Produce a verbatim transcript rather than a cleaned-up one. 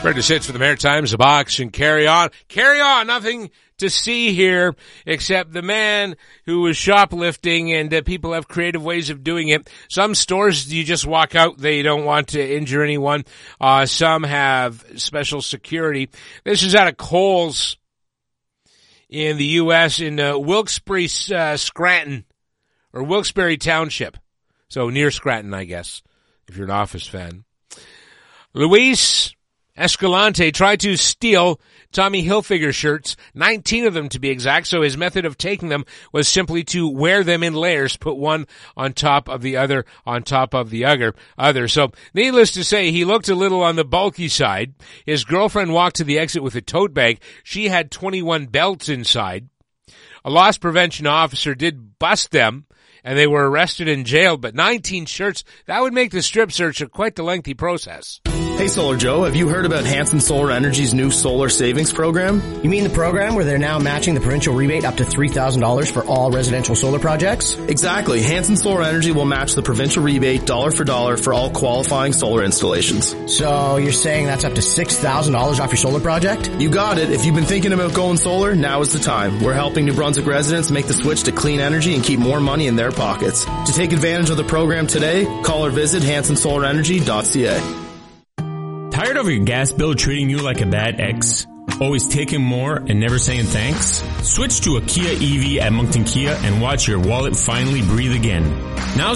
Curtis hits for the Maritimes, a box, and carry on. Carry on. Nothing to see here except the man who was shoplifting, and uh, people have creative ways of doing it. Some stores, you just walk out. They don't want to injure anyone. Uh, some have special security. This is out of Kohl's in the U S in uh, Wilkes-Barre, uh, Scranton, or Wilkes-Barre Township. So near Scranton, I guess, if you're an Office fan. Luis Escalante tried to steal Tommy Hilfiger shirts, nineteen of them to be exact, so his method of taking them was simply to wear them in layers, put one on top of the other, on top of the other. other. So, needless to say, he looked a little on the bulky side. His girlfriend walked to the exit with a tote bag. She had twenty-one belts inside. A loss prevention officer did bust them, and they were arrested and jailed, but nineteen shirts, that would make the strip search a quite the lengthy process. Hey Solar Joe, have you heard about Hanson Solar Energy's new solar savings program? You mean the program where they're now matching the provincial rebate up to three thousand dollars for all residential solar projects? Exactly. Hanson Solar Energy will match the provincial rebate dollar for dollar for all qualifying solar installations. So you're saying that's up to six thousand dollars off your solar project? You got it. If you've been thinking about going solar, now is the time. We're helping New Brunswick residents make the switch to clean energy and keep more money in their pockets. To take advantage of the program today, call or visit hanson solar energy dot c a. Tired of your gas bill treating you like a bad ex? Always taking more and never saying thanks? Switch to a Kia E V at Moncton Kia and watch your wallet finally breathe again. Now